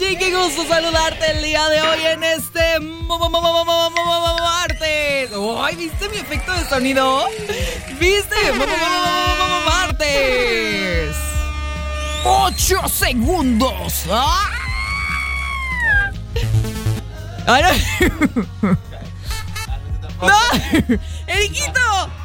Richie, qué gusto saludarte el día de hoy en este martes. Ay, ¿viste mi efecto de sonido? ¿Viste? Martes. 8 segundos. ¡Ay, no! ¡No! ¡Eriquito!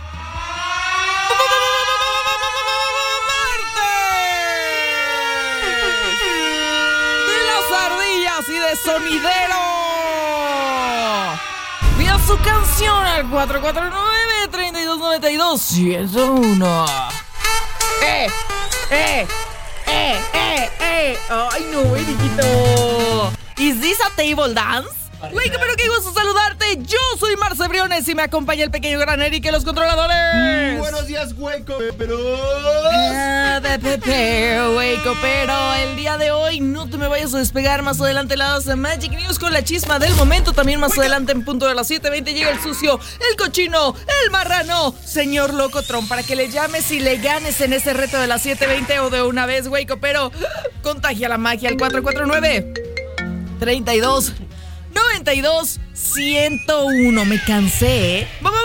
Y de sonidero. Vía su canción al 449-3292-101. Ay, no, Eriquito. ¿Is this a table dance? Güey, pero qué gusto saludarte. Yo soy Marce Briones y me acompaña el pequeño gran Eric en los controladores. Buenos días, Hueco, pero... Hueco, pero el día de hoy no te me vayas a despegar. Más adelante la das de Magic News con la chisma del momento. También más adelante en punto de las 7:20 llega el sucio, el cochino, el marrano, señor Locotrón, para que le llames y le ganes en ese reto de las 7:20 o de una vez, Hueco, pero contagia la magia al 449-32-92-101. Me cansé, ¿eh? ¡Vamos!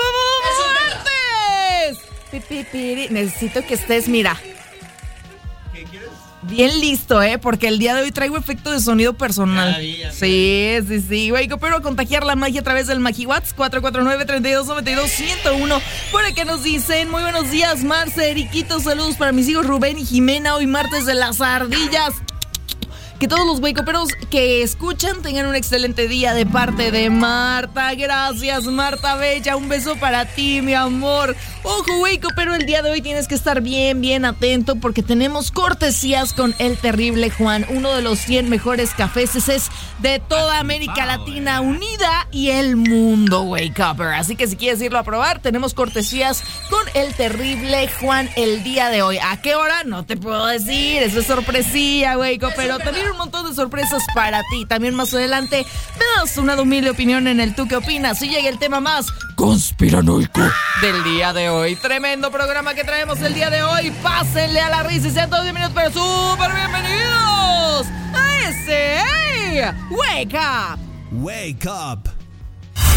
Necesito que estés, mira. ¿Qué quieres? Bien listo, porque el día de hoy traigo efecto de sonido personal. Sí, güey, pero contagiar la magia a través del MagiWatts 449-3292-101. Por acá nos dicen, muy buenos días, Marce, Eriquito, saludos para mis hijos Rubén y Jimena, hoy martes de las ardillas. Que todos los huecoperos que escuchan tengan un excelente día de parte de Marta. Gracias, Marta Bella. Un beso para ti, mi amor. Ojo, huecopero, el día de hoy tienes que estar bien atento porque tenemos cortesías con El Terrible Juan, uno de los 100 mejores cafés de toda América Latina unida y el mundo, huecoper. Así que si quieres irlo a probar, tenemos cortesías con El Terrible Juan el día de hoy. ¿A qué hora? No te puedo decir. Eso es sorpresilla, huecopero. También un montón de sorpresas para ti. También más adelante me das una humilde opinión en el ¿tú qué opinas? Y llega el tema más conspiranoico del día de hoy. Tremendo programa que traemos el día de hoy. Pásenle a la risa y sean todos bienvenidos, pero súper bienvenidos a ese Wake Up. Wake Up.